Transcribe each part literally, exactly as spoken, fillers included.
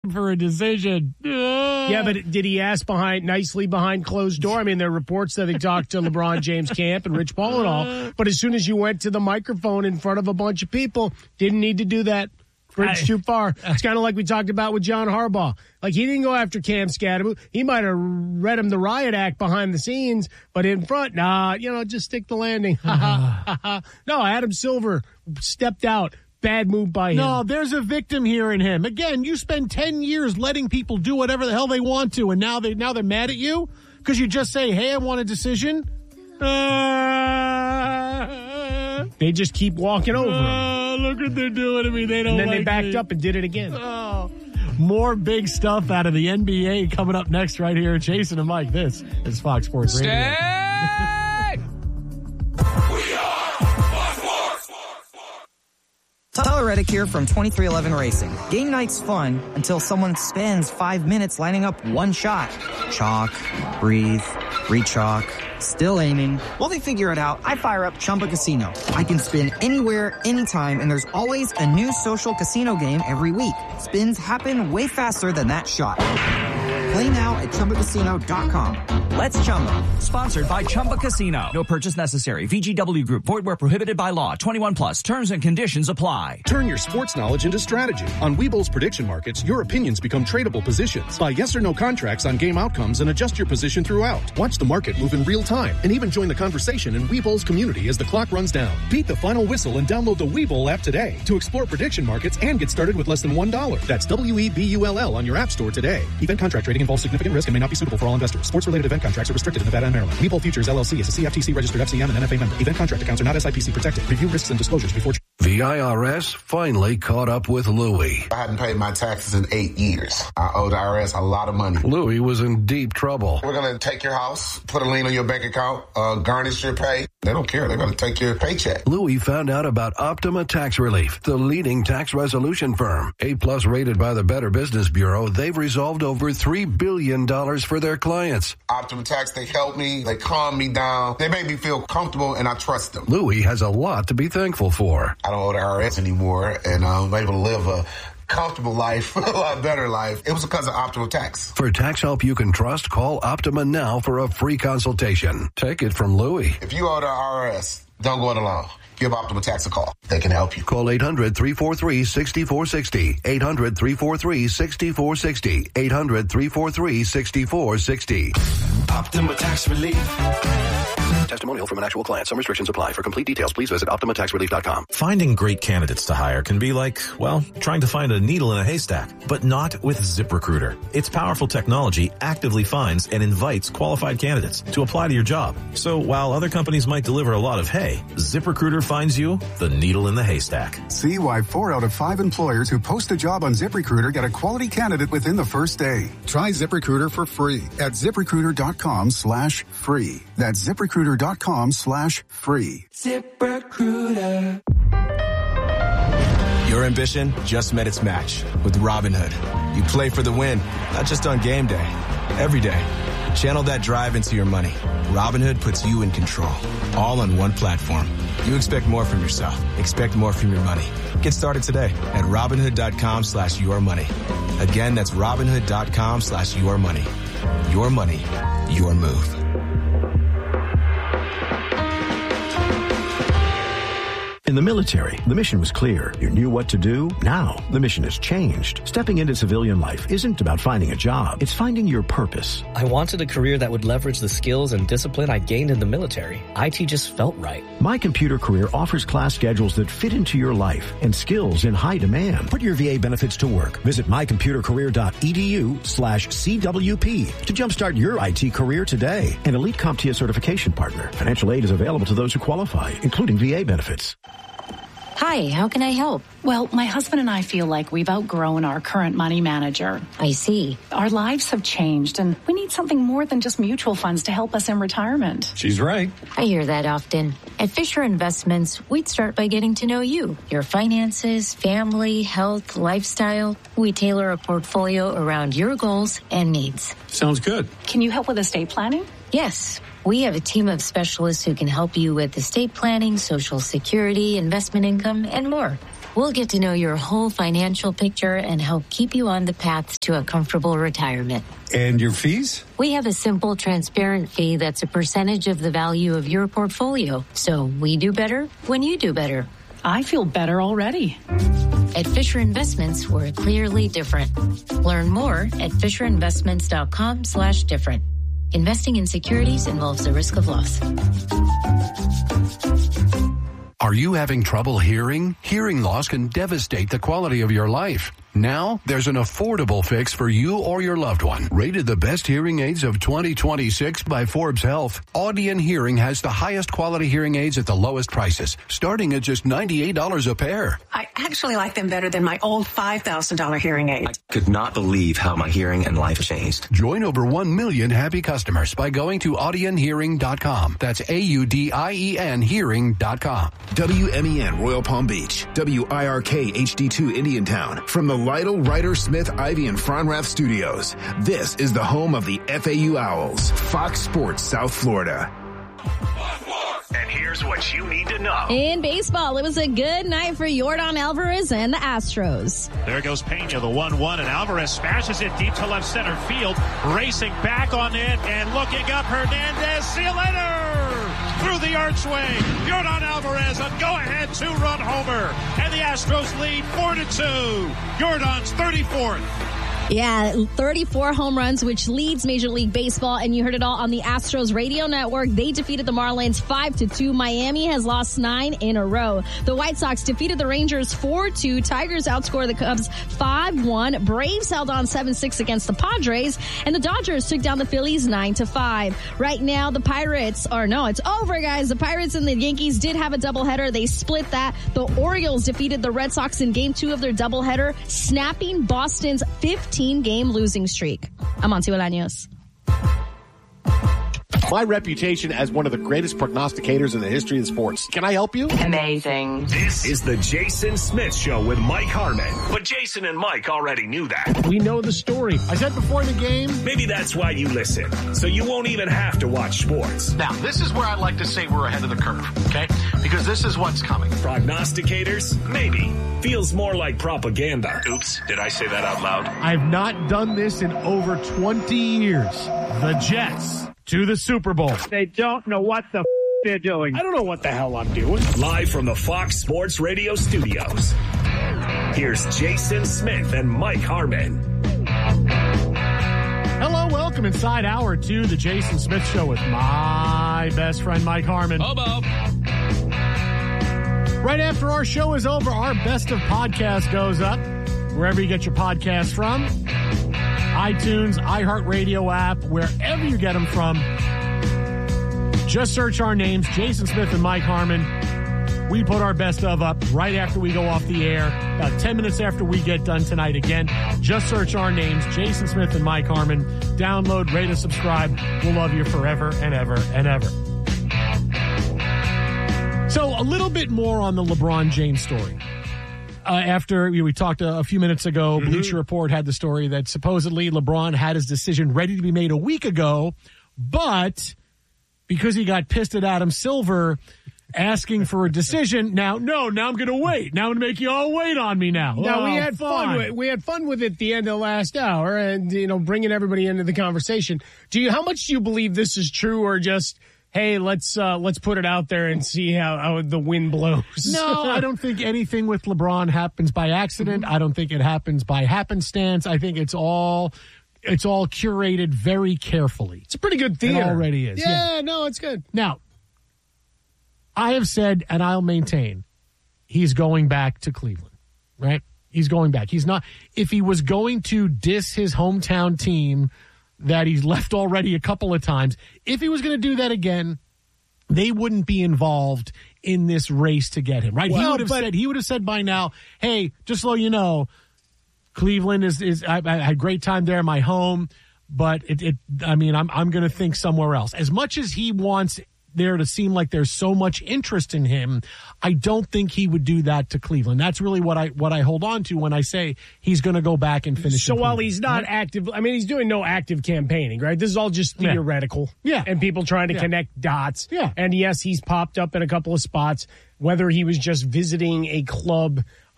for a decision. Yeah, but did he ask behind nicely behind closed door? I mean, there are reports that he talked to LeBron James camp and Rich Paul and all. But as soon as you went to the microphone in front of a bunch of people, didn't need to do that. Bridge too far. It's kind of like we talked about with John Harbaugh. Like, he didn't go after Cam Scadaboo. He might have read him the riot act behind the scenes, but in front, nah, you know, just stick the landing. No, Adam Silver stepped out. Bad move by him. No, there's a victim here in him. Again, you spend ten years letting people do whatever the hell they want to, and now, they, now they're mad at you because you just say, hey, I want a decision. Uh, they just keep walking over him. Uh, look what they're doing to me. They don't And then like they backed me. up and did it again. Oh. More big stuff out of the N B A coming up next right here. Jason and Mike, this is Fox Sports Radio. Stay! We are Fox Sports. Tyler Reddick here from twenty-three eleven Racing. Game night's fun until someone spends five minutes lining up one shot. Chalk, breathe, re-chalk, still aiming. While they figure it out, I fire up Chumba Casino. I can spin anywhere, anytime, and there's always a new social casino game every week. Spins happen way faster than that shot. Play now at Chumba Casino dot com. Let's Chumba. Sponsored by Chumba Casino. No purchase necessary. V G W Group. Void where prohibited by law. twenty-one plus. Terms and conditions apply. Turn your sports knowledge into strategy. On Webull's prediction markets, your opinions become tradable positions. Buy yes or no contracts on game outcomes and adjust your position throughout. Watch the market move in real time and even join the conversation in Webull's community as the clock runs down. Beat the final whistle and download the Webull app today to explore prediction markets and get started with less than one dollar. That's W E B U L L on your app store today. Event contract trading involves significant risk and may not be suitable for all investors. Sports-related event contracts are restricted in Nevada and Maryland. Webull Futures L L C is a C F T C-registered F C M and N F A member. Event contract accounts are not S I P C protected. Review risks and disclosures before... The I R S finally caught up with Louie. I hadn't paid my taxes in eight years. I owe the I R S a lot of money. Louie was in deep trouble. We're going to take your house, put a lien on your bank account, uh, garnish your pay. They don't care. They're going to take your paycheck. Louie found out about Optima Tax Relief, the leading tax resolution firm. A-plus rated by the Better Business Bureau, they've resolved over three billion dollars for their clients. Optima Tax, they help me. They calm me down. They make me feel comfortable, and I trust them. Louie has a lot to be thankful for. I don't owe the I R S anymore, and I'm able to live a comfortable life, a lot better life. It was because of Optima Tax. For tax help you can trust, call Optima now for a free consultation. Take it from Louie. If you owe the I R S, don't go it alone. Give Optima Tax a call. They can help you. Call eight hundred, three four three, six four six zero. eight hundred, three four three, six four six zero. eight hundred, three four three, six four six zero. Optima Tax Relief. Testimonial from an actual client. Some restrictions apply. For complete details, please visit Optima Tax Relief dot com. Finding great candidates to hire can be like, well, trying to find a needle in a haystack, but not with ZipRecruiter. Its powerful technology actively finds and invites qualified candidates to apply to your job. So while other companies might deliver a lot of hay, ZipRecruiter finds you the needle in the haystack. See why four out of five employers who post a job on ZipRecruiter get a quality candidate within the first day. Try ZipRecruiter for free at ZipRecruiter.com slash free. That's ZipRecruiter.com slash free. ZipRecruiter. Your ambition just met its match with Robinhood. You play for the win, not just on game day, every day. Channel that drive into your money. Robinhood puts you in control, all on one platform. You expect more from yourself. Expect more from your money. Get started today at Robinhood.com slash your money. Again, that's Robinhood.com slash your money. Your money, your move. In the military, the mission was clear. You knew what to do. Now, the mission has changed. Stepping into civilian life isn't about finding a job. It's finding your purpose. I wanted a career that would leverage the skills and discipline I gained in the military. I T just felt right. My Computer Career offers class schedules that fit into your life and skills in high demand. Put your V A benefits to work. Visit mycomputercareer.edu slash CWP to jumpstart your I T career today. An Elite CompTIA certification partner. Financial aid is available to those who qualify, including V A benefits. Hi, how can I help? Well, my husband and I feel like we've outgrown our current money manager. I see. Our lives have changed, and we need something more than just mutual funds to help us in retirement. She's right. I hear that often. At Fisher Investments, we'd start by getting to know you, your finances, family, health, lifestyle. We tailor a portfolio around your goals and needs. Sounds good. Can you help with estate planning? Yes. We have a team of specialists who can help you with estate planning, Social Security, investment income, and more. We'll get to know your whole financial picture and help keep you on the path to a comfortable retirement. And your fees? We have a simple, transparent fee that's a percentage of the value of your portfolio. So we do better when you do better. I feel better already. At Fisher Investments, we're clearly different. Learn more at FisherInvestments.com slash different. Investing in securities involves the risk of loss. Are you having trouble hearing? Hearing loss can devastate the quality of your life. Now, there's an affordable fix for you or your loved one. Rated the best hearing aids of twenty twenty-six by Forbes Health, Audien Hearing has the highest quality hearing aids at the lowest prices, starting at just ninety-eight dollars a pair. I actually like them better than my old five thousand dollars hearing aid. I could not believe how my hearing and life changed. Join over one million happy customers by going to audien hearing dot com. That's A U D I E N hearing dot com. W M E N Royal Palm Beach, W I R K H D two Indiantown. From the Lytle, Ryder, Smith, Ivy, and Fronrath studios, this is the home of the F A U Owls, Fox Sports South Florida. And here's what you need to know. In baseball, it was a good night for Yordan Alvarez and the Astros. There goes Pena, the one one, and Alvarez smashes it deep to left center field. Racing back on it and looking up, Hernandez. See you later! Through the archway, Yordan Alvarez, a go-ahead two-run homer. And the Astros lead four to two. Yordan's thirty-fourth. Yeah, thirty-four home runs, which leads Major League Baseball, and you heard it all on the Astros radio network. They defeated the Marlins five to two. Miami has lost nine in a row. The White Sox defeated the Rangers four two. Tigers outscored the Cubs five one. Braves held on seven six against the Padres, and the Dodgers took down the Phillies nine to five. Right now, the Pirates, or no, it's over, guys. The Pirates and the Yankees did have a doubleheader. They split that. The Orioles defeated the Red Sox in game two of their doubleheader, snapping Boston's fifteen game losing streak. I'm Monty Bolaños. My reputation as one of the greatest prognosticators in the history of sports. Can I help you? Amazing. This is the Jason Smith Show with Mike Harmon. But Jason and Mike already knew that. We know the story. I said before the game. Maybe that's why you listen. So you won't even have to watch sports. Now, this is where I like to say we're ahead of the curve, okay? Because this is what's coming. Prognosticators? Maybe. Feels more like propaganda. Oops, did I say that out loud? I've not done this in over twenty years. The Jets to the Super Bowl. They don't know what the f- they're doing. I don't know what the hell I'm doing. Live from the Fox Sports Radio studios. Here's Jason Smith and Mike Harmon. Hello, welcome inside hour two, the Jason Smith Show with my best friend Mike Harmon. Oh, Bob. Right after our show is over, our best of podcast goes up wherever you get your podcasts from. iTunes, iHeartRadio app, wherever you get them from. Just search our names, Jason Smith and Mike Harmon. We put our best of up right after we go off the air, about ten minutes after we get done tonight. Again, just search our names, Jason Smith and Mike Harmon. Download, rate, and subscribe. We'll love you forever and ever and ever. So a little bit more on the LeBron James story. Uh, after we talked a, a few minutes ago, mm-hmm. Bleacher Report had the story that supposedly LeBron had his decision ready to be made a week ago, but because he got pissed at Adam Silver asking for a decision, now, no, now I'm going to wait. Now I'm going to make you all wait on me now. Now, oh, we had fine. fun. With, we had fun with it at the end of the last hour and, you know, bringing everybody into the conversation. Do you, how much do you believe this is true or just, hey, let's uh, let's put it out there and see how, how the wind blows? No, I don't think anything with LeBron happens by accident. I don't think it happens by happenstance. I think it's all it's all curated very carefully. It's a pretty good theater. It already is. Yeah, yeah, no, it's good. Now, I have said, and I'll maintain, he's going back to Cleveland, right? He's going back. He's not, if he was going to diss his hometown team that he's left already a couple of times, if he was going to do that again, they wouldn't be involved in this race to get him, right? Well, he would have said, he would have said by now, hey, just so you know, Cleveland is, is I, I had a great time there, my home, but it, it I mean, I'm, I'm going to think somewhere else. As much as he wants there to seem like there's so much interest in him, I don't think he would do that to Cleveland. That's really what I what I hold on to when I say he's going to go back and finish. So while he's not right? active, I mean, he's doing no active campaigning, right? This is all just theoretical. Yeah. And people trying to yeah. connect dots. Yeah. And yes, he's popped up in a couple of spots, whether he was just visiting a club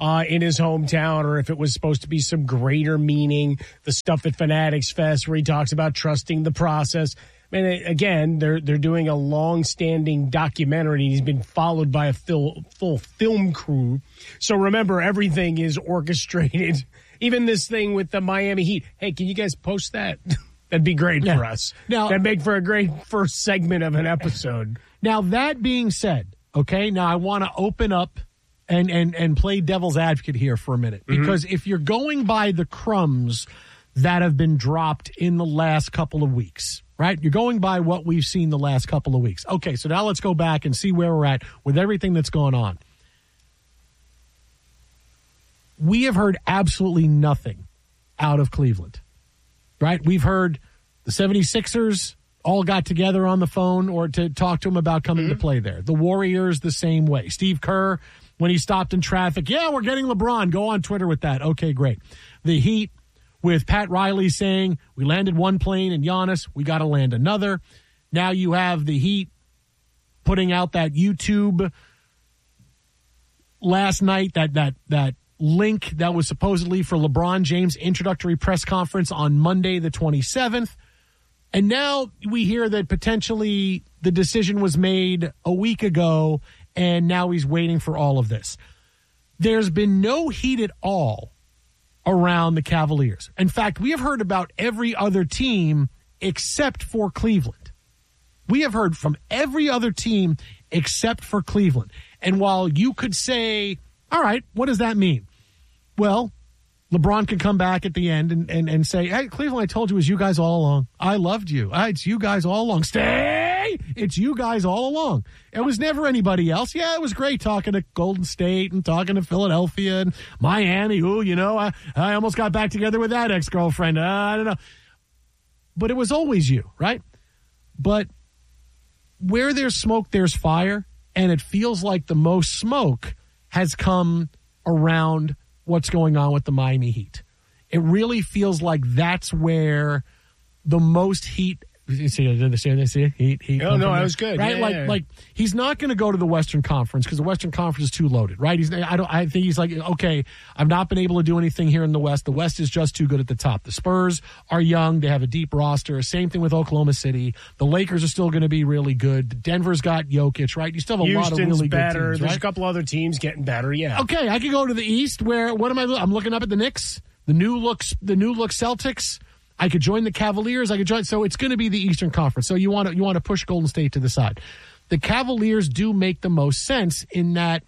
uh, in his hometown, or if it was supposed to be some greater meaning, the stuff at Fanatics Fest where he talks about trusting the process. I mean, again, they're they're doing a long-standing documentary, and he's been followed by a full, full film crew. So remember, everything is orchestrated. Even this thing with the Miami Heat. Hey, can you guys post that? That'd be great yeah. for us. Now, that'd make for a great first segment of an episode. Now, that being said, okay, now I want to open up and, and, and play devil's advocate here for a minute. Because mm-hmm. if you're going by the crumbs that have been dropped in the last couple of weeks, right? You're going by what we've seen the last couple of weeks. Okay, so now let's go back and see where we're at with everything that's going on. We have heard absolutely nothing out of Cleveland, right? We've heard the seventy-sixers all got together on the phone or to talk to him about coming mm-hmm. to play there. The Warriors the same way. Steve Kerr, when he stopped in traffic, yeah, we're getting LeBron. Go on Twitter with that. Okay, great. The Heat with Pat Riley saying, we landed one plane in Giannis, we got to land another. Now you have the Heat putting out that YouTube last night, that that that link that was supposedly for LeBron James' introductory press conference on Monday the twenty-seventh. And now we hear that potentially the decision was made a week ago, and now he's waiting for all of this. There's been no heat at all around the Cavaliers. In fact, we have heard about every other team except for Cleveland. We have heard from every other team except for Cleveland. And while you could say, all right, what does that mean? Well, LeBron can come back at the end and, and, and say, hey, Cleveland, I told you it was you guys all along. I loved you. It's you guys all along. Stay! It's you guys all along. It was never anybody else. Yeah, it was great talking to Golden State and talking to Philadelphia and Miami. Ooh, you know, I, I almost got back together with that ex-girlfriend. Uh, I don't know. But it was always you, right? But where there's smoke, there's fire. And it feels like the most smoke has come around what's going on with the Miami Heat. It really feels like that's where the most heat. You see, you see, you see, heat, heat. Oh, no, that was good. Right? Yeah, like, yeah. like he's not going to go to the Western Conference because the Western Conference is too loaded, right? He's, I don't, I think he's like, okay, I've not been able to do anything here in the West. The West is just too good at the top. The Spurs are young. They have a deep roster. Same thing with Oklahoma City. The Lakers are still going to be really good. Denver's got Jokic, right? You still have a Houston's lot of really better. good teams, There's right? a couple other teams getting better, yeah. Okay, I could go to the East where, what am I, I'm looking up at the Knicks, the new looks, the new look Celtics. I could join the Cavaliers. I could join. So it's going to be the Eastern Conference. So you want to you want to push Golden State to the side. The Cavaliers do make the most sense in that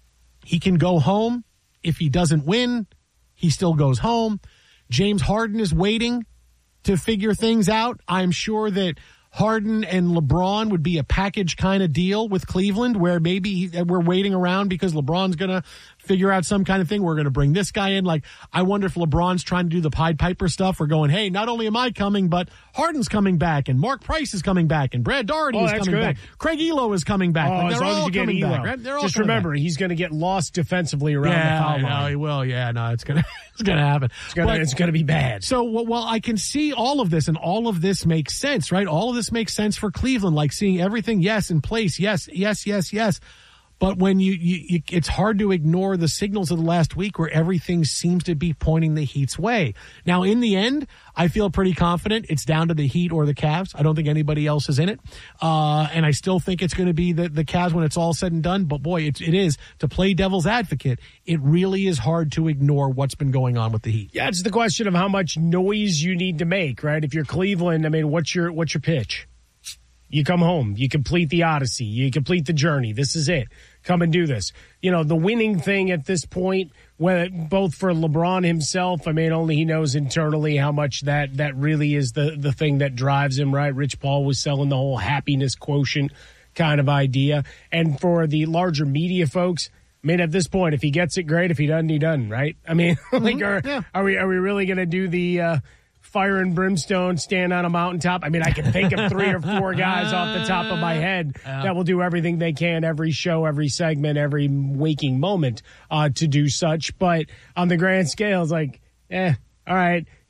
he can go home. If he doesn't win, he still goes home. James Harden is waiting to figure things out. I'm sure that Harden and LeBron would be a package kind of deal with Cleveland where maybe we're waiting around because LeBron's going to figure out some kind of thing. We're going to bring this guy in. Like, I wonder if LeBron's trying to do the Pied Piper stuff. We're going, hey, not only am I coming, but Harden's coming back and Mark Price is coming back and Brad Daugherty oh, is coming good. back. Craig Elo is coming back. Oh, like, as they're long all as you get coming Elo. back. Right? They're all Just coming remember, back. he's going to get lost defensively around yeah, the foul line. No, he will. Yeah, no, it's going to it's going to happen. It's going to it's going to be bad. So, well, I can see all of this, and all of this makes sense, right? All of this makes sense for Cleveland, like seeing everything, yes, in place, yes, yes, yes, yes. But when you, you, you, it's hard to ignore the signals of the last week where everything seems to be pointing the Heat's way. Now, in the end, I feel pretty confident it's down to the Heat or the Cavs. I don't think anybody else is in it. Uh, and I still think it's going to be the, the Cavs when it's all said and done. But boy, it, it is, to play devil's advocate, it really is hard to ignore what's been going on with the Heat. Yeah, it's the question of how much noise you need to make, right? If you're Cleveland, I mean, what's your what's your pitch? You come home, you complete the Odyssey, you complete the journey. This is it. Come and do this. You know, the winning thing at this point, when, both for LeBron himself, I mean, only he knows internally how much that, that really is the, the thing that drives him, right? Rich Paul was selling the whole happiness quotient kind of idea. And for the larger media folks, I mean, at this point, if he gets it, great. If he doesn't, he doesn't, right? I mean, like, are, yeah. are we are we really going to do the uh, fire and brimstone, stand on a mountaintop? I mean, I can think of three or four guys off the top of my head yeah. that will do everything they can, every show, every segment, every waking moment uh, to do such. But on the grand scale, it's like, eh, all right.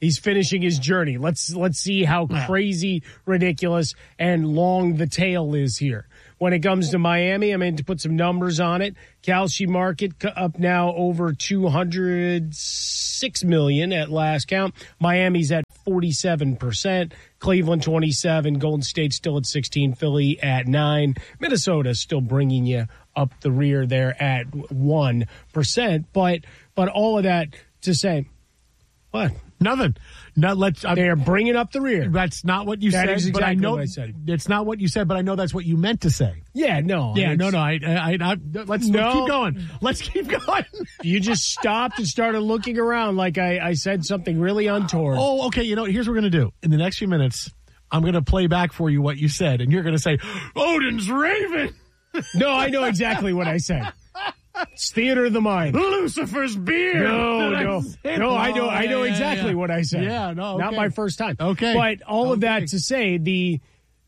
He's finishing his journey. Let's let's see how crazy, ridiculous, and long the tail is here. When it comes to Miami, I mean, to put some numbers on it, Kalshi market up now over two hundred six million at last count. Miami's at forty-seven percent. Cleveland twenty-seven. Golden State still at sixteen. Philly at nine. Minnesota still bringing you up the rear there at one percent. But but all of that to say, what? Nothing. Not let's. They're bringing up the rear. That's not what you that said. Is exactly but I know what I said. It's not what you said, but I know that's what you meant to say. Yeah, no. Yeah, no, no. I, I, I, let's, no. let's keep going. Let's keep going. You just stopped and started looking around like I, I said something really untoward. Oh, okay. You know, here's what we're going to do. In the next few minutes, I'm going to play back for you what you said, and you're going to say, Odin's Raven. No, I know exactly what I said. It's theater of the mind. Lucifer's beard. No, no, no. I know, I know yeah, exactly yeah. what I said. Yeah, no, okay. Not my first time. Okay, but all okay. of that to say, the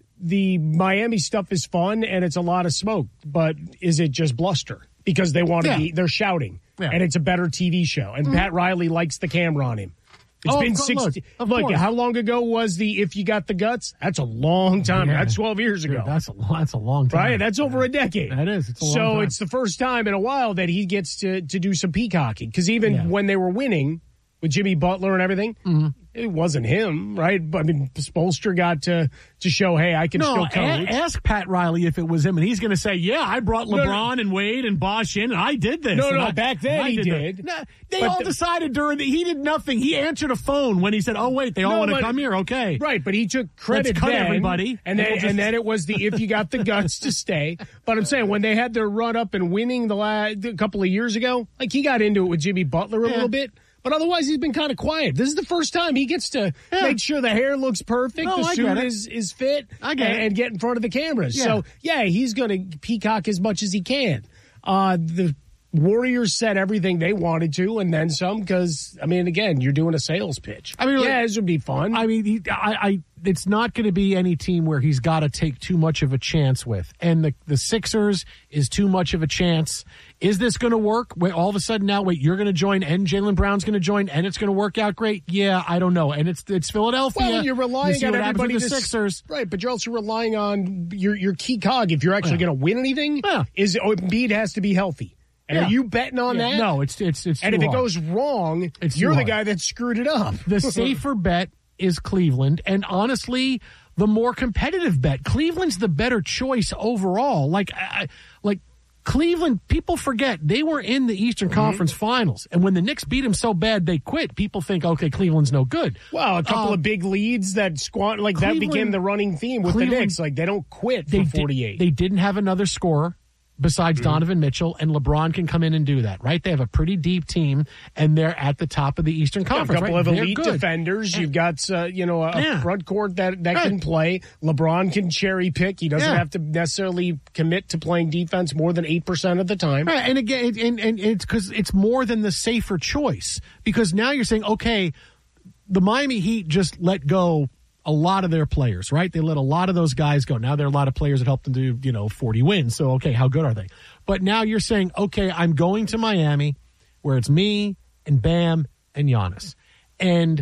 the Miami stuff is fun and it's a lot of smoke. But is it just bluster because they want to yeah. be? They're shouting, yeah. and it's a better T V show. And mm-hmm. Pat Riley likes the camera on him. It's oh, been course, sixty. Look, look course. how long ago was the "If You Got the Guts"? That's a long time. Yeah. That's twelve years ago. Dude, that's a that's a long time. Right? That's over a decade. That is. It's a long so time. it's the first time in a while that he gets to to do some peacocking. Because even yeah. when they were winning with Jimmy Butler and everything, mm-hmm. it wasn't him, right? But I mean, Spoelstra got to to show, hey, I can no, still coach. A- ask Pat Riley if it was him, and he's going to say, yeah, I brought LeBron no, no. and Wade and Bosh in, and I did this. No, and no, I, back then I he did. did. No, they but all the, decided during the, he did nothing. He answered a phone when he said, oh, wait, they all no, want to but, come here. Okay. Right, but he took credit Let's cut then, everybody. And then, just... and then it was the if you got the guts to stay. But I'm saying when they had their run up and winning the last a couple of years ago, like he got into it with Jimmy Butler a yeah. little bit. But otherwise, he's been kind of quiet. This is the first time he gets to yeah. make sure the hair looks perfect, no, the I suit is, is fit, I get and, it. and get in front of the cameras. Yeah. So, yeah, he's going to peacock as much as he can. Uh, the Warriors said everything they wanted to, and then some, because, I mean, again, you're doing a sales pitch. I mean, yeah, like, this would be fun. I mean, he, I, I, it's not going to be any team where he's got to take too much of a chance with. And the, the Sixers is too much of a chance. Is this going to work? Wait, all of a sudden now, wait, you're going to join, and Jaylen Brown's going to join, and it's going to work out great? Yeah, I don't know. And it's it's Philadelphia. Well, you're relying you on everybody the to, Sixers. Right, but you're also relying on your, your key cog. If you're actually yeah. going to win anything, yeah. is oh, Embiid has to be healthy. And yeah. are you betting on yeah. that? No, it's it's it's. And if hard. it goes wrong, it's you're the hard. guy that screwed it up. The safer bet is Cleveland, and honestly, the more competitive bet. Cleveland's the better choice overall. Like, I, like Cleveland, people forget they were in the Eastern mm-hmm. Conference Finals, and when the Knicks beat them so bad they quit, people think, okay, Cleveland's no good. Well, a couple uh, of big leads that squat like Cleveland, that became the running theme with Cleveland, the Knicks. Like they don't quit they for forty-eight. Did, they didn't have another scorer besides mm-hmm. Donovan Mitchell, and LeBron can come in and do that, right? They have a pretty deep team, and they're at the top of the Eastern Conference. A couple right? of They're elite good. defenders. You've got, uh, you know, a yeah. front court that, that right. can play. LeBron can cherry pick. He doesn't yeah. have to necessarily commit to playing defense more than eight percent of the time. Right. And again, and, and it's because it's more than the safer choice, because now you're saying, okay, the Miami Heat just let go a lot of their players, right? They let a lot of those guys go. Now there are a lot of players that helped them do, you know, forty wins. So, okay, how good are they? But now you're saying, okay, I'm going to Miami where it's me and Bam and Giannis. And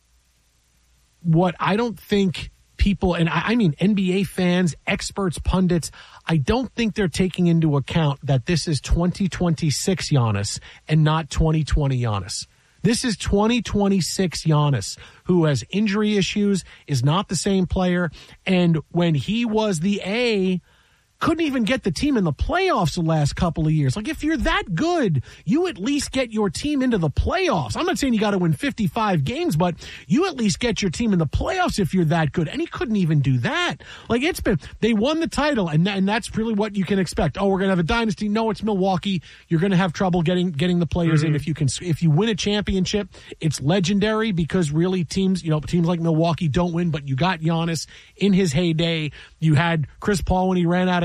what I don't think people, and I, I mean N B A fans, experts, pundits, I don't think they're taking into account that this is twenty twenty-six Giannis and not twenty twenty Giannis. This is twenty twenty-six Giannis, who has injury issues, is not the same player, and when he was the A, couldn't even get the team in the playoffs the last couple of years. Like, if you're that good, you at least get your team into the playoffs. I'm not saying you got to win fifty-five games, but you at least get your team in the playoffs if you're that good. And he couldn't even do that. Like, it's been, they won the title, and, and that's really what you can expect. Oh, we're going to have a dynasty. No, it's Milwaukee. You're going to have trouble getting getting the players mm-hmm. in. If you can, if you win a championship, it's legendary, because really teams, you know, teams like Milwaukee don't win, but you got Giannis in his heyday. You had Chris Paul when he ran out of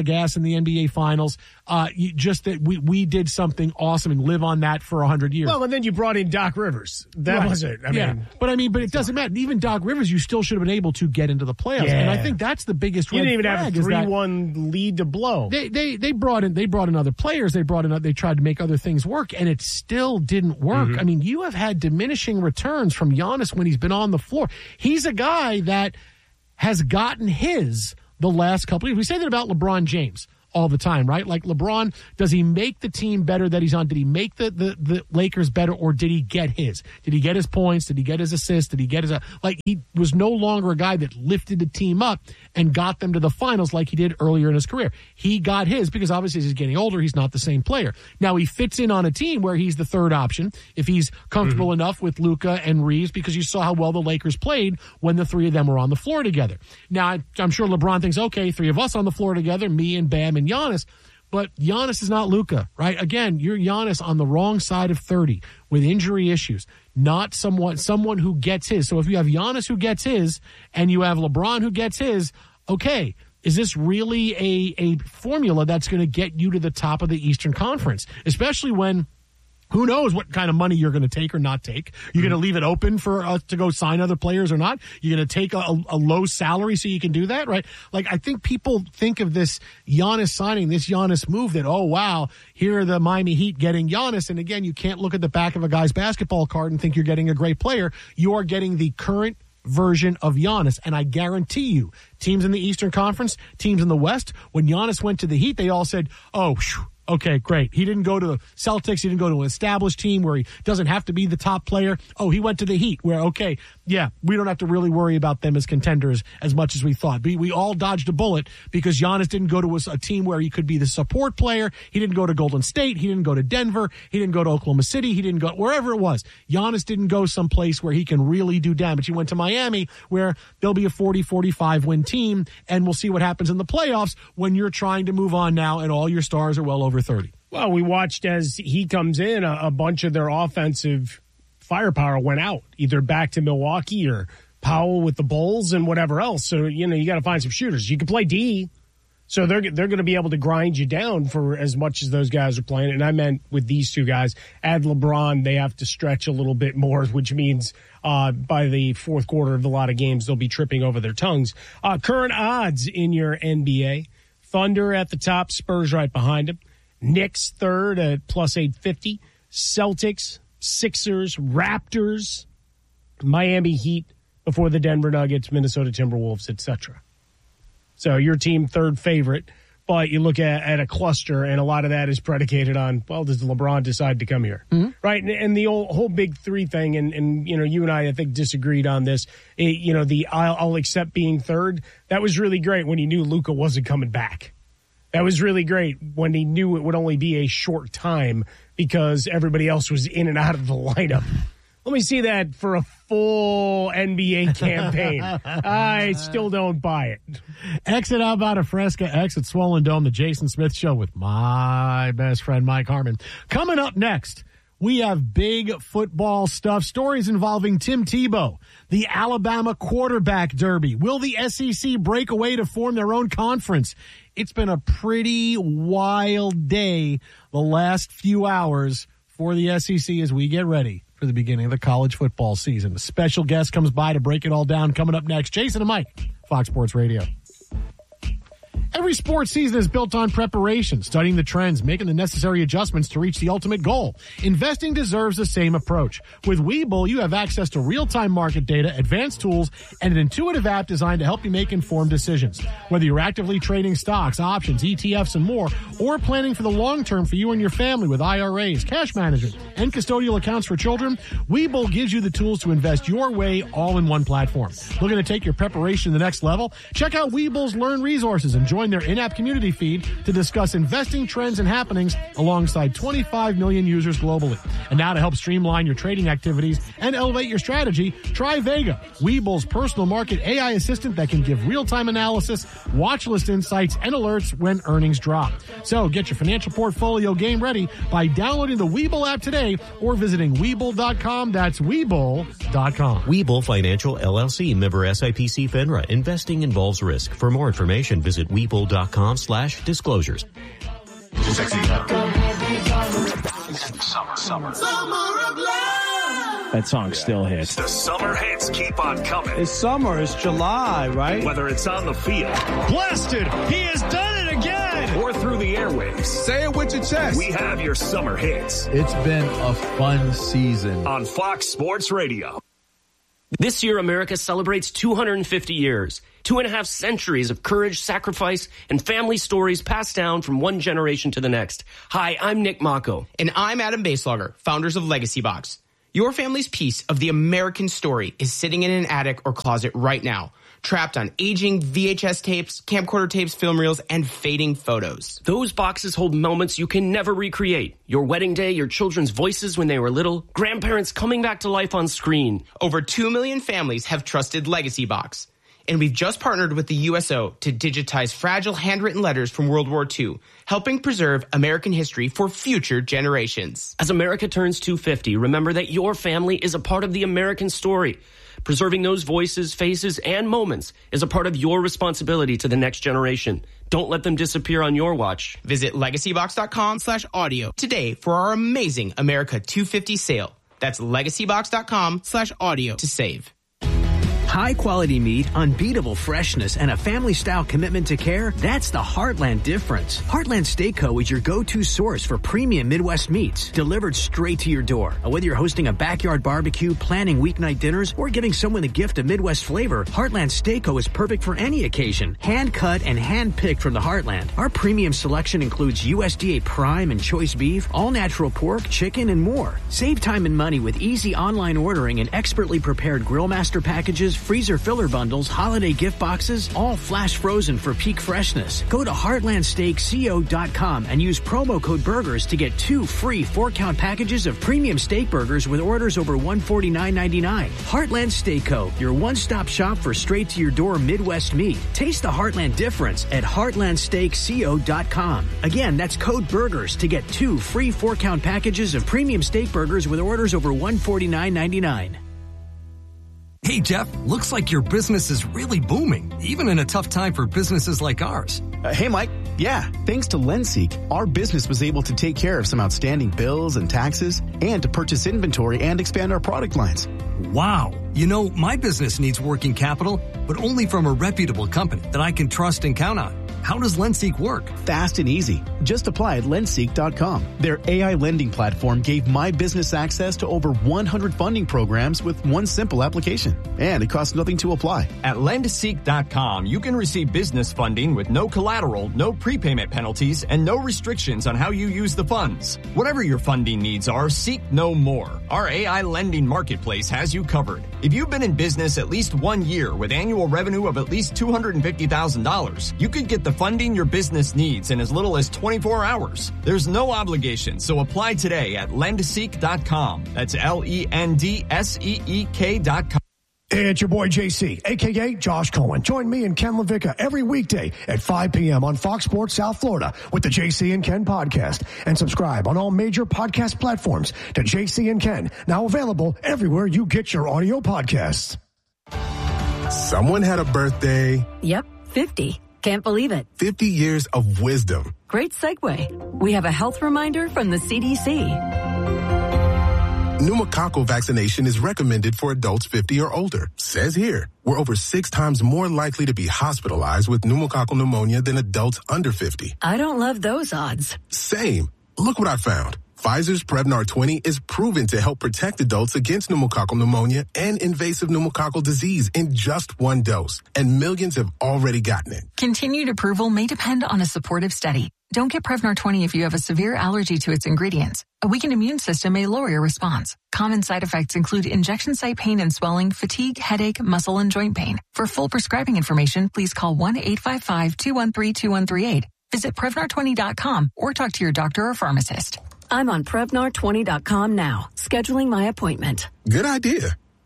of gas in the N B A Finals. Uh, you, just that we, we did something awesome and live on that for one hundred years. Well, and then you brought in Doc Rivers. That right. was it. I yeah. mean, but I mean, but it doesn't matter. Even Doc Rivers, you still should have been able to get into the playoffs. Yeah. And I think that's the biggest you red didn't even flag have a is that three one lead to blow. They, they, they brought in, they brought in other players. They brought in, they tried to make other things work, and it still didn't work. Mm-hmm. I mean, you have had diminishing returns from Giannis when he's been on the floor. He's a guy that has gotten his the last couple of years. We say that about LeBron James all the time, right? Like LeBron, does he make the team better that he's on? Did he make the, the, the Lakers better, or did he get his? Did he get his points? Did he get his assists? Did he get his, uh, like he was no longer a guy that lifted the team up and got them to the finals like he did earlier in his career. He got his because obviously as he's getting older, he's not the same player. Now he fits in on a team where he's the third option if he's comfortable mm-hmm. enough with Luka and Reeves, because you saw how well the Lakers played when the three of them were on the floor together. Now I'm sure LeBron thinks, okay, three of us on the floor together, me and Bam and Giannis. But Giannis is not Luka, right? Again, you're Giannis on the wrong side of thirty with injury issues, not someone someone who gets his. So if you have Giannis who gets his and you have LeBron who gets his, okay, is this really a, a formula that's going to get you to the top of the Eastern Conference? Especially when who knows what kind of money you're going to take or not take. You're going to leave it open for us to go sign other players or not. You're going to take a, a low salary so you can do that, right? Like, I think people think of this Giannis signing, this Giannis move that, oh, wow, here are the Miami Heat getting Giannis. And again, you can't look at the back of a guy's basketball card and think you're getting a great player. You are getting the current version of Giannis. And I guarantee you, teams in the Eastern Conference, teams in the West, when Giannis went to the Heat, they all said, oh, whew, okay, great. He didn't go to the Celtics. He didn't go to an established team where he doesn't have to be the top player. Oh, he went to the Heat where, okay, yeah, we don't have to really worry about them as contenders as much as we thought. We, we all dodged a bullet because Giannis didn't go to a, a team where he could be the support player. He didn't go to Golden State. He didn't go to Denver. He didn't go to Oklahoma City. He didn't go wherever it was. Giannis didn't go someplace where he can really do damage. He went to Miami where there'll be a forty, forty-five win team, and we'll see what happens in the playoffs when you're trying to move on now and all your stars are well over thirty. Well, we watched as he comes in, a, a bunch of their offensive firepower went out, either back to Milwaukee or Powell with the Bulls and whatever else. So, you know, you got to find some shooters. You can play D, so they're they're going to be able to grind you down for as much as those guys are playing. And I meant with these two guys, add LeBron, they have to stretch a little bit more, which means uh, by the fourth quarter of a lot of games, they'll be tripping over their tongues. Uh, current odds in your N B A, Thunder at the top, Spurs right behind them. Knicks third at plus eight fifty. Celtics, Sixers, Raptors, Miami Heat before the Denver Nuggets, Minnesota Timberwolves, et cetera. So your team third favorite, but you look at, at a cluster, and a lot of that is predicated on, well, does LeBron decide to come here? Mm-hmm. Right? And, and the whole, whole big three thing, and, and, you know, you and I, I think, disagreed on this. It, you know, the I'll, I'll accept being third, that was really great when he knew Luka wasn't coming back. That was really great when he knew it would only be a short time because everybody else was in and out of the lineup. Let me see that for a full N B A campaign. I still don't buy it. Exit out about a Fresca, exit Swollen Dome, the Jason Smith Show with my best friend, Mike Harmon. Coming up next, we have big football stuff, stories involving Tim Tebow, the Alabama quarterback derby. Will the S E C break away to form their own conference? It's been a pretty wild day the last few hours for the S E C as we get ready for the beginning of the college football season. A special guest comes by to break it all down. Coming up next, Jason and Mike, Fox Sports Radio. Every sports season is built on preparation, studying the trends, making the necessary adjustments to reach the ultimate goal. Investing deserves the same approach. With Webull, you have access to real-time market data, advanced tools, and an intuitive app designed to help you make informed decisions. Whether you're actively trading stocks, options, E T Fs, and more, or planning for the long term for you and your family with I R As, cash management, and custodial accounts for children, Webull gives you the tools to invest your way all in one platform. Looking to take your preparation to the next level? Check out Webull's Learn Resources and join their in-app community feed to discuss investing trends and happenings alongside twenty-five million users globally. And now to help streamline your trading activities and elevate your strategy, try Vega, Webull's personal market A I assistant that can give real-time analysis, watch list insights, and alerts when earnings drop. So get your financial portfolio game ready by downloading the Webull app today or visiting Webull dot com. That's Webull dot com. Webull Financial L L C, member S I P C FINRA. Investing involves risk. For more information, visit Webull whirlpool.com slash disclosures. Sexy now. Summer, summer. Summer of love. That song still hits. The summer hits keep on coming. It's summer. It's July, right? Whether it's on the field. Blasted. He has done it again. Or through the airwaves. Say it with your chest. We have your summer hits. It's been a fun season. On Fox Sports Radio. This year, America celebrates two hundred fifty years. Two and a half centuries of courage, sacrifice, and family stories passed down from one generation to the next. Hi, I'm Nick Mako. And I'm Adam Baselogger, founders of Legacy Box. Your family's piece of the American story is sitting in an attic or closet right now, trapped on aging V H S tapes, camcorder tapes, film reels, and fading photos. Those boxes hold moments you can never recreate. Your wedding day, your children's voices when they were little, grandparents coming back to life on screen. Over two million families have trusted Legacy Box. And we've just partnered with the U S O to digitize fragile handwritten letters from World War Two, helping preserve American history for future generations. As America turns two hundred fifty, remember that your family is a part of the American story. Preserving those voices, faces, and moments is a part of your responsibility to the next generation. Don't let them disappear on your watch. Visit legacybox.com slash audio today for our amazing America two hundred fifty sale. That's legacybox.com slash audio to save. High quality meat, unbeatable freshness, and a family style commitment to care, that's the Heartland difference. Heartland Steak Co. is your go-to source for premium Midwest meats, delivered straight to your door. Whether you're hosting a backyard barbecue, planning weeknight dinners, or giving someone a gift of Midwest flavor, Heartland Steak Co. is perfect for any occasion. Hand cut and hand picked from the Heartland. Our premium selection includes U S D A prime and choice beef, all natural pork, chicken, and more. Save time and money with easy online ordering and expertly prepared grill master packages, freezer filler bundles, holiday gift boxes, all flash frozen for peak freshness. Go to heartland steak co dot com and use promo code BURGERS to get two free four-count packages of premium steak burgers with orders over one hundred forty-nine ninety-nine. Heartland Steak Co., your one-stop shop for straight-to-your-door Midwest meat. Taste the Heartland difference at heartland steak co dot com. Again, that's code BURGERS to get two free four-count packages of premium steak burgers with orders over one hundred forty-nine ninety-nine. Hey, Jeff, looks like your business is really booming, even in a tough time for businesses like ours. Uh, hey, Mike. Yeah, thanks to LendSeek, our business was able to take care of some outstanding bills and taxes and to purchase inventory and expand our product lines. Wow. You know, my business needs working capital, but only from a reputable company that I can trust and count on. How does LendSeek work? Fast and easy. Just apply at lendseek dot com. Their A I lending platform gave my business access to over one hundred funding programs with one simple application. And it costs nothing to apply. At lendseek dot com, you can receive business funding with no collateral, no prepayment penalties, and no restrictions on how you use the funds. Whatever your funding needs are, seek no more. Our A I lending marketplace has you covered. If you've been in business at least one year with annual revenue of at least two hundred fifty thousand dollars, you could get the funding your business needs in as little as twenty-four hours. There's no obligation, so apply today at lendseek dot com. That's L E N D S E E K dot com. Hey, it's your boy J C, a k a. Josh Cohen. Join me and Ken LaVicka every weekday at five p.m. on Fox Sports South Florida with the J C and Ken podcast. And subscribe on all major podcast platforms to J C and Ken, now available everywhere you get your audio podcasts. Someone had a birthday. Yep, fifty. Can't believe it. fifty years of wisdom. Great segue. We have a health reminder from the C D C. Pneumococcal vaccination is recommended for adults fifty or older. Says here, we're over six times more likely to be hospitalized with pneumococcal pneumonia than adults under fifty. I don't love those odds. Same. Look what I found. Pfizer's Prevnar twenty is proven to help protect adults against pneumococcal pneumonia and invasive pneumococcal disease in just one dose. And millions have already gotten it. Continued approval may depend on a supportive study. Don't get Prevnar twenty if you have a severe allergy to its ingredients. A weakened immune system may lower your response. Common side effects include injection site pain and swelling, fatigue, headache, muscle, and joint pain. For full prescribing information, please call one eight five five, two one three, two one three eight. Visit Prevnar twenty dot com or talk to your doctor or pharmacist. I'm on Prevnar twenty dot com now, scheduling my appointment. Good idea.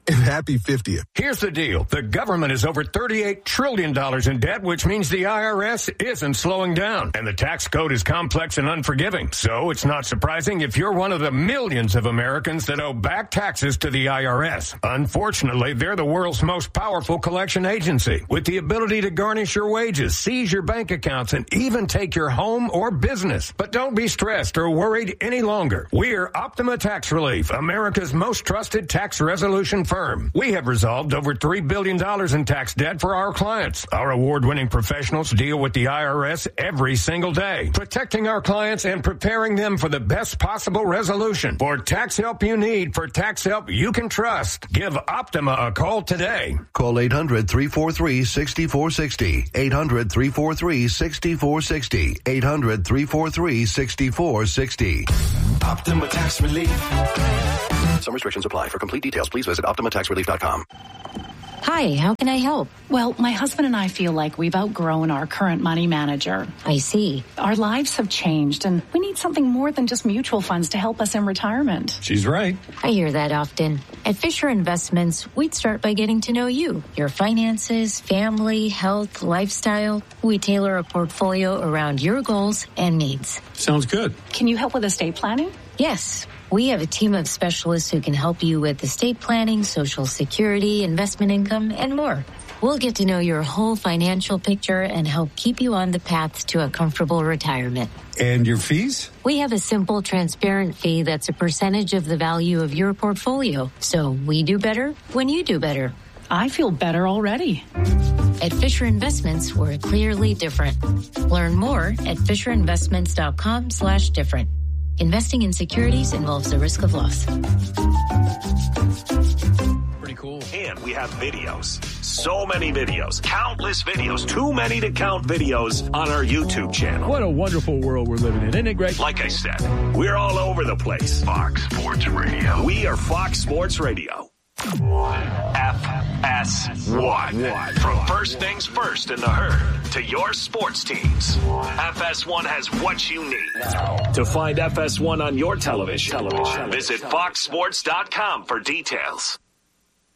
and happy fiftieth. Here's the deal. The government is over thirty-eight trillion dollars in debt, which means the I R S isn't slowing down. And the tax code is complex and unforgiving. So it's not surprising if you're one of the millions of Americans that owe back taxes to the I R S. Unfortunately, they're the world's most powerful collection agency with the ability to garnish your wages, seize your bank accounts, and even take your home or business. But don't be stressed or worried any longer. We're Optima Tax Relief, America's most trusted tax resolution firm. We have resolved over three billion dollars in tax debt for our clients. Our award-winning professionals deal with the I R S every single day, protecting our clients and preparing them for the best possible resolution. For tax help you need, for tax help you can trust, give Optima a call today. Call eight hundred, three four three, six four six zero. eight hundred, three four three, six four six zero. eight hundred, three four three, six four six zero. Optima Tax Relief. Some restrictions apply. For complete details, please visit optima tax relief dot com. Hi, how can I help? Well, my husband and I feel like we've outgrown our current money manager. I see. Our lives have changed, and we need something more than just mutual funds to help us in retirement. She's right. I hear that often. At Fisher Investments, we'd start by getting to know you, your finances, family, health, lifestyle. We tailor a portfolio around your goals and needs. Sounds good. Can you help with estate planning? Yes. We have a team of specialists who can help you with estate planning, Social Security, investment income, and more. We'll get to know your whole financial picture and help keep you on the path to a comfortable retirement. And your fees? We have a simple, transparent fee that's a percentage of the value of your portfolio. So we do better when you do better. I feel better already. At Fisher Investments, we're clearly different. Learn more at fisher investments dot com slash different. Investing in securities involves the risk of loss. Pretty cool. And we have videos. So many videos. Countless videos. Too many to count videos on our YouTube channel. What a wonderful world we're living in. Isn't it great? Like I said, we're all over the place. Fox Sports Radio. We are Fox Sports Radio. F S one. From first things first in the herd to your sports teams. F S one has what you need. To find F S one on your television, television. visit fox sports dot com for details.